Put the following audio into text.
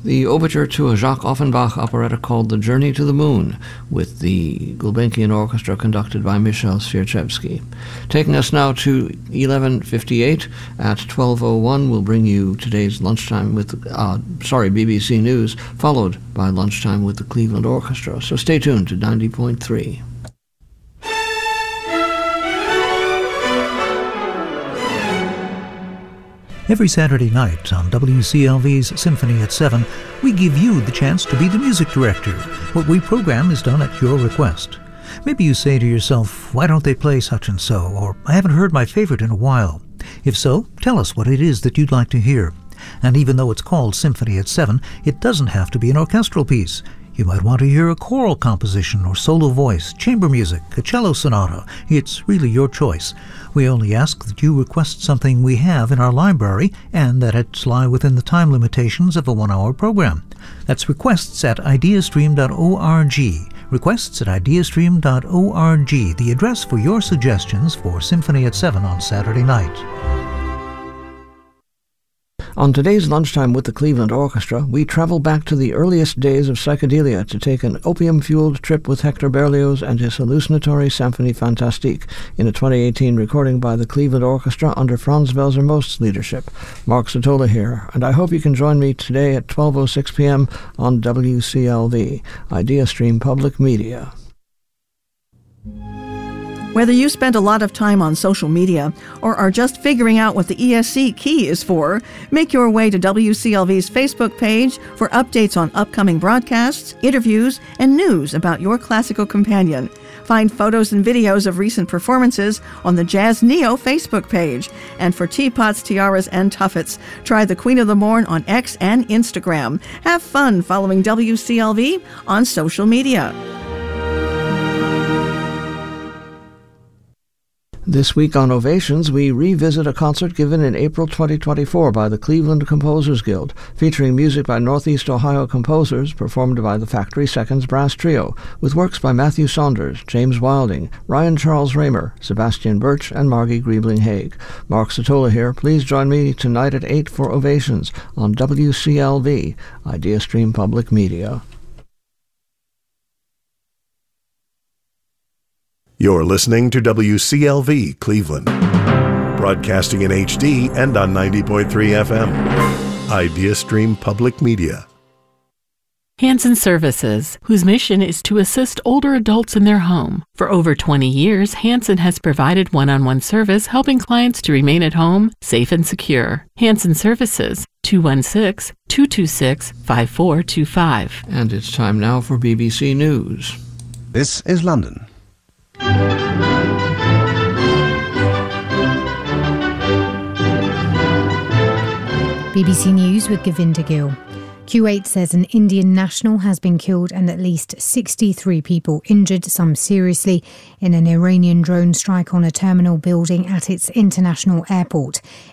the overture to a Jacques Offenbach operetta called The Journey to the Moon, with the Gulbenkian Orchestra conducted by Michel Sierczewski. Taking us now to 11:58. At 12:01, we'll bring you today's lunchtime with, BBC News, followed by lunchtime with the Cleveland Orchestra. So stay tuned to 90.3. Every Saturday night on WCLV's Symphony at 7, we give you the chance to be the music director. What we program is done at your request. Maybe you say to yourself, why don't they play such and so? Or, I haven't heard my favorite in a while. If so, tell us what it is that you'd like to hear. And even though it's called Symphony at 7, it doesn't have to be an orchestral piece. You might want to hear a choral composition or solo voice, chamber music, a cello sonata. It's really your choice. We only ask that you request something we have in our library and that it lie within the time limitations of a 1-hour program. That's requests at ideastream.org. Requests at ideastream.org, the address for your suggestions for Symphony at 7 on Saturday night. On today's Lunchtime with the Cleveland Orchestra, we travel back to the earliest days of psychedelia to take an opium-fueled trip with Hector Berlioz and his hallucinatory Symphonie Fantastique in a 2018 recording by the Cleveland Orchestra under Franz Welser-Most's leadership. Mark Sotola here, and I hope you can join me today at 12:06 p.m. on WCLV, IdeaStream Public Media. Whether you spend a lot of time on social media or are just figuring out what the ESC key is for, make your way to WCLV's Facebook page for updates on upcoming broadcasts, interviews, and news about your classical companion. Find photos and videos of recent performances on the Jazz Neo Facebook page. And for teapots, tiaras, and tuffets, try the Queen of the Morn on X and Instagram. Have fun following WCLV on social media. This week on Ovations, we revisit a concert given in April 2024 by the Cleveland Composers Guild, featuring music by Northeast Ohio composers performed by the Factory Seconds Brass Trio, with works by Matthew Saunders, James Wilding, Ryan Charles Raymer, Sebastian Birch, and Margie Griebling-Haig. Mark Sotola here. Please join me tonight at 8 for Ovations on WCLV, IdeaStream Public Media. You're listening to WCLV Cleveland, broadcasting in HD and on 90.3 FM. IdeaStream Public Media. Hanson Services, whose mission is to assist older adults in their home. For over 20 years, Hanson has provided one-on-one service helping clients to remain at home, safe and secure. Hanson Services, 216-226-5425. And it's time now for BBC News. This is London. BBC News with Govinda Gill. Kuwait says an Indian national has been killed and at least 63 people injured, some seriously, in an Iranian drone strike on a terminal building at its international airport.